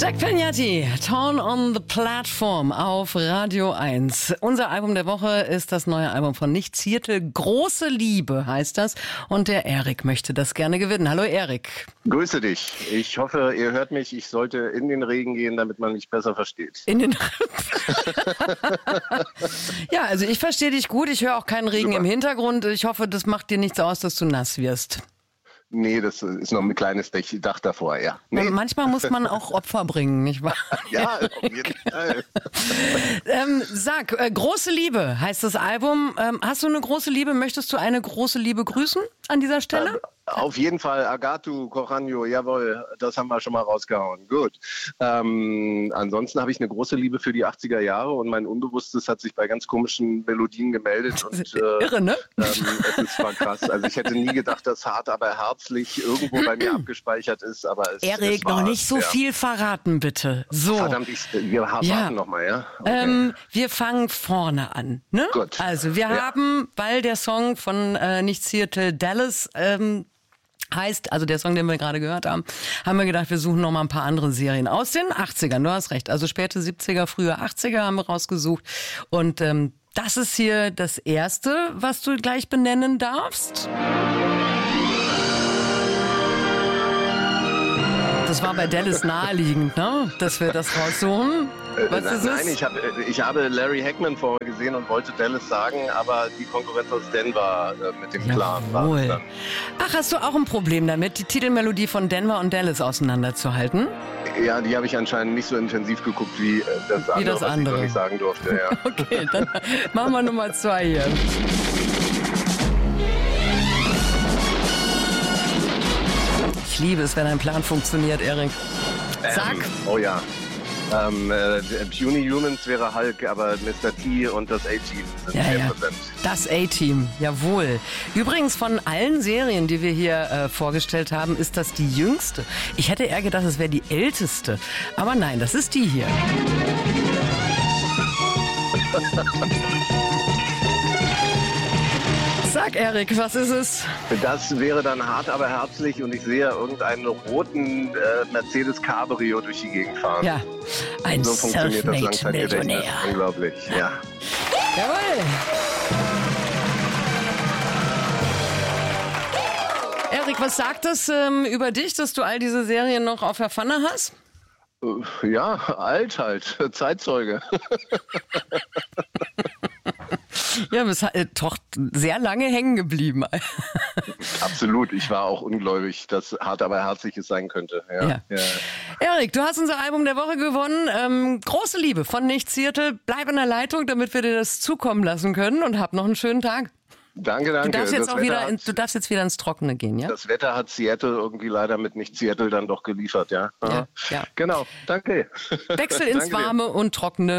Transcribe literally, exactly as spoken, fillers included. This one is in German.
Jack Pignatti, Torn on the Platform auf Radio eins. Unser Album der Woche ist das neue Album von Nicht Ziertel. Große Liebe heißt das. Und der Erik möchte das gerne gewinnen. Hallo Erik. Grüße dich. Ich hoffe, ihr hört mich. Ich sollte in den Regen gehen, damit man mich besser versteht. In den Ja, also ich verstehe dich gut. Ich höre auch keinen Regen Super. Im Hintergrund. Ich hoffe, das macht dir nichts aus, dass du nass wirst. Nee, das ist noch ein kleines Dach davor, ja. Nee. Manchmal muss man auch Opfer bringen, nicht wahr? Ja, auf jeden Fall. ähm, sag, äh, große Liebe heißt das Album. Ähm, hast du eine große Liebe? Möchtest du eine große Liebe grüßen an dieser Stelle? Ähm, auf jeden Fall, Agatu, Coranio, jawohl, das haben wir schon mal rausgehauen. Gut. Ähm, ansonsten habe ich eine große Liebe für die achtziger Jahre und mein Unbewusstes hat sich bei ganz komischen Melodien gemeldet. Und, äh, Irre, ne? Ähm, es ist zwar krass. Also ich hätte nie gedacht, dass Hart, aber herzlich irgendwo bei mir abgespeichert ist. Aber es, Erik, es war, noch nicht so ja. viel verraten, bitte. So. Verdammt, ich, wir warten ja. nochmal, ja? Okay. Ähm, wir fangen vorne an. Ne? Gut. Also wir ja. haben, weil der Song von äh, Nicht Ziertel Dallas ähm, heißt, also der Song, den wir gerade gehört haben, haben wir gedacht, wir suchen noch mal ein paar andere Serien aus den achtzigern. Du hast recht, also späte siebziger, frühe achtziger haben wir rausgesucht. Und ähm, das ist hier das Erste, was du gleich benennen darfst. Das war bei Dallas naheliegend, ne? Dass wir das raussuchen. Was äh, ist nein, es? ich habe ich habe Larry Hackman vorher gesehen und wollte Dallas sagen, aber die Konkurrenz aus Denver äh, mit dem Plan war es dann. Ach, hast du auch ein Problem damit, die Titelmelodie von Denver und Dallas auseinanderzuhalten? Ja, die habe ich anscheinend nicht so intensiv geguckt wie äh, das wie andere, das was andere. ich noch nicht sagen durfte. Ja. Okay, dann machen wir Nummer zwei hier. Ich liebe es, wenn ein Plan funktioniert, Erik. Sag. Ähm, oh ja. Ähm, äh, Puny Humans wäre Hulk, aber Mister T und das A-Team sind ja, zehn ja. Prozent. Das A-Team, jawohl. Übrigens, von allen Serien, die wir hier äh, vorgestellt haben, ist das die jüngste. Ich hätte eher gedacht, es wäre die älteste. Aber nein, das ist die hier. Sag, Erik, was ist es? Das wäre dann Hart, aber herzlich und ich sehe irgendeinen roten äh, Mercedes Cabrio durch die Gegend fahren. Ja, ein so funktioniert das Langzeitgedächtnis. Unglaublich, ja. Jawohl. Erik, was sagt das ähm, über dich, dass du all diese Serien noch auf der Pfanne hast? Ja, alt halt, Zeitzeuge. Ja, du bist äh, doch sehr lange hängen geblieben. Absolut, ich war auch ungläubig, dass Hart, aber herzlich es sein könnte. Ja. Ja. Ja. Erik, du hast unser Album der Woche gewonnen. Ähm, große Liebe von Nicht Ziertel. Bleib in der Leitung, damit wir dir das zukommen lassen können und hab noch einen schönen Tag. Danke, danke. Du darfst jetzt, das auch wieder hat, in, du darfst jetzt wieder ins Trockene gehen, ja? Das Wetter hat Seattle irgendwie leider mit Nicht Seattle dann doch geliefert, ja? Ja, ja. Genau, danke. Wechsel ins Danke Warme dir. und Trockene.